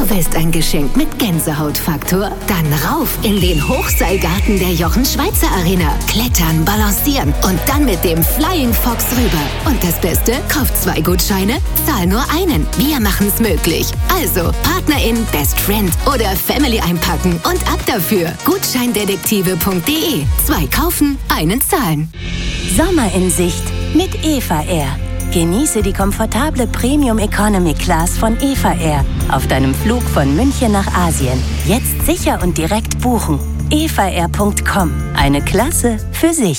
Du willst ein Geschenk mit Gänsehautfaktor? Dann rauf in den Hochseilgarten der Jochen-Schweizer Arena. Klettern, balancieren und dann mit dem Flying Fox rüber. Und das Beste? Kauf 2 Gutscheine, zahl nur einen. Wir machen's möglich. Also, PartnerIn, Best Friend oder Family einpacken und ab dafür. Gutscheindetektive.de. 2 kaufen, einen zahlen. Sommer in Sicht mit Eva Air. Genieße die komfortable Premium Economy Class von Eva Air auf deinem Flug von München nach Asien. Jetzt sicher und direkt buchen. evaair.com. Eine Klasse für sich.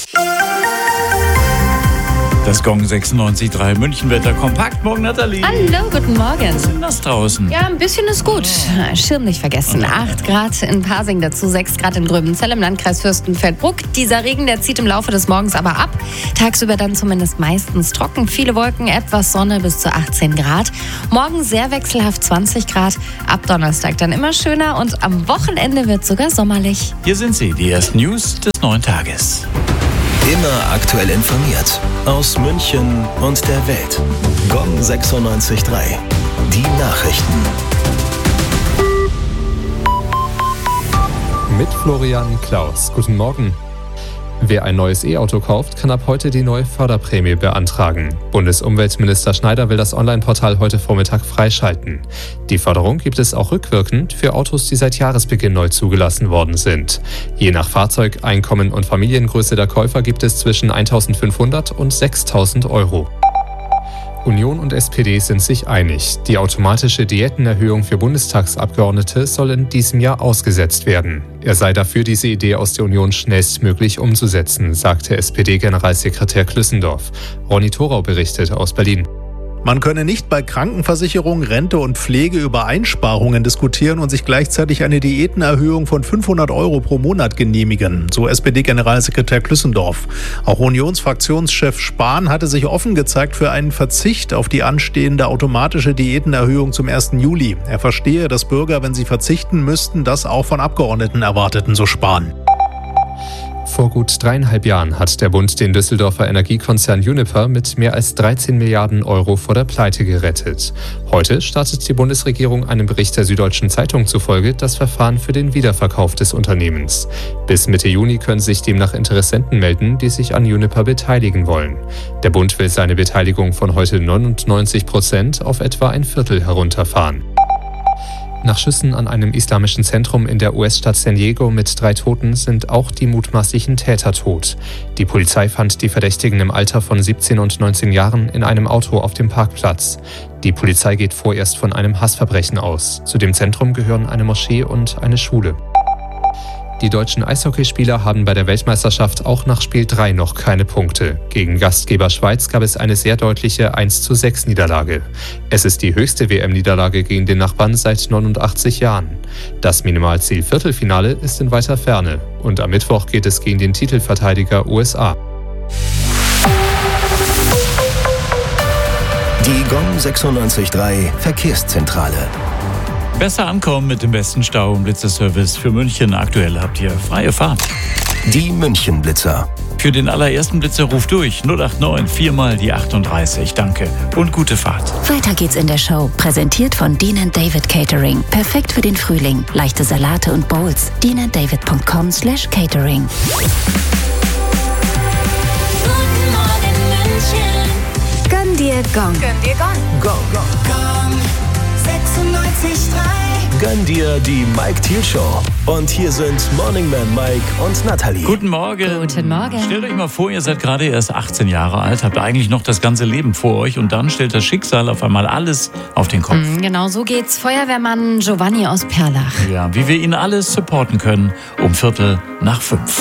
Das Gong 96.3 Münchenwetter kompakt. Morgen, Nathalie. Hallo, guten Morgen. Was ist denn das draußen? Ja, ein bisschen ist gut. Schirm nicht vergessen. 8 Grad in Pasing, dazu 6 Grad in Gröbenzell im Landkreis Fürstenfeldbruck. Dieser Regen, der zieht im Laufe des Morgens aber ab. Tagsüber dann zumindest meistens trocken. Viele Wolken, etwas Sonne bis zu 18 Grad. Morgen sehr wechselhaft 20 Grad. Ab Donnerstag dann immer schöner und am Wochenende wird sogar sommerlich. Hier sind sie, die ersten News des neuen Tages. Immer aktuell informiert. Aus München und der Welt. Gong 96.3. Die Nachrichten. Mit Florian Klaus. Guten Morgen. Wer ein neues E-Auto kauft, kann ab heute die neue Förderprämie beantragen. Bundesumweltminister Schneider will das Online-Portal heute Vormittag freischalten. Die Förderung gibt es auch rückwirkend für Autos, die seit Jahresbeginn neu zugelassen worden sind. Je nach Fahrzeug, Einkommen und Familiengröße der Käufer gibt es zwischen 1.500 und 6.000 Euro. Union und SPD sind sich einig. Die automatische Diätenerhöhung für Bundestagsabgeordnete soll in diesem Jahr ausgesetzt werden. Er sei dafür, diese Idee aus der Union schnellstmöglich umzusetzen, sagte SPD-Generalsekretär Klüssendorf. Ronny Thorau berichtet aus Berlin. Man könne nicht bei Krankenversicherung, Rente und Pflege über Einsparungen diskutieren und sich gleichzeitig eine Diätenerhöhung von 500 Euro pro Monat genehmigen, so SPD-Generalsekretär Klüssendorf. Auch Unionsfraktionschef Spahn hatte sich offen gezeigt für einen Verzicht auf die anstehende automatische Diätenerhöhung zum 1. Juli. Er verstehe, dass Bürger, wenn sie verzichten müssten, das auch von Abgeordneten erwarteten, so Spahn. Vor gut 3,5 Jahren hat der Bund den Düsseldorfer Energiekonzern Uniper mit mehr als 13 Milliarden Euro vor der Pleite gerettet. Heute startet die Bundesregierung einem Bericht der Süddeutschen Zeitung zufolge das Verfahren für den Wiederverkauf des Unternehmens. Bis Mitte Juni können sich demnach Interessenten melden, die sich an Uniper beteiligen wollen. Der Bund will seine Beteiligung von heute 99% auf etwa ein Viertel herunterfahren. Nach Schüssen an einem islamischen Zentrum in der US-Stadt San Diego mit 3 Toten sind auch die mutmaßlichen Täter tot. Die Polizei fand die Verdächtigen im Alter von 17 und 19 Jahren in einem Auto auf dem Parkplatz. Die Polizei geht vorerst von einem Hassverbrechen aus. Zu dem Zentrum gehören eine Moschee und eine Schule. Die deutschen Eishockeyspieler haben bei der Weltmeisterschaft auch nach Spiel 3 noch keine Punkte. Gegen Gastgeber Schweiz gab es eine sehr deutliche 1:6 Niederlage. Es ist die höchste WM-Niederlage gegen den Nachbarn seit 89 Jahren. Das Minimalziel Viertelfinale ist in weiter Ferne. Und am Mittwoch geht es gegen den Titelverteidiger USA. Die Gong 96.3 Verkehrszentrale. Besser ankommen mit dem besten Stau- und Blitzerservice für München. Aktuell habt ihr freie Fahrt. Die München-Blitzer. Für den allerersten Blitzer ruft durch 089 4 die 38. Danke und gute Fahrt. Weiter geht's in der Show. Präsentiert von Dean & David Catering. Perfekt für den Frühling. Leichte Salate und Bowls. deananddavid.com/catering. Guten Morgen München. Gönn dir Gong. Gönn dir Gong. Gong. Gong 96.3. Gönn dir die Mike Thiel Show. Und hier sind Morning Man Mike und Nathalie. Guten Morgen. Guten Morgen. Stellt euch mal vor, ihr seid gerade erst 18 Jahre alt, habt eigentlich noch das ganze Leben vor euch und dann stellt das Schicksal auf einmal alles auf den Kopf. Genau so geht's Feuerwehrmann Giovanni aus Perlach. Ja, wie wir ihn alles supporten können um 4:45.